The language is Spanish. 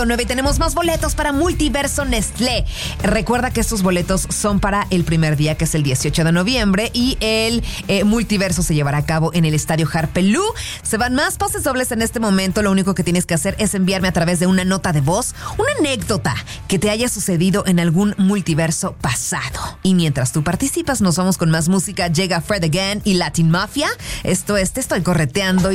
9 tenemos más boletos para Multiverso Nestlé. Recuerda que estos boletos son para el primer día, que es el 18 de noviembre, y el Multiverso se llevará a cabo en el Estadio Harpelú. Se van más pases dobles en este momento. Lo único que tienes que hacer es enviarme a través de una nota de voz una anécdota que te haya sucedido en algún multiverso pasado. Y mientras tú participas, nos vamos con más música. Llega Fred Again y Latin Mafia. Esto es Te Estoy Correteando.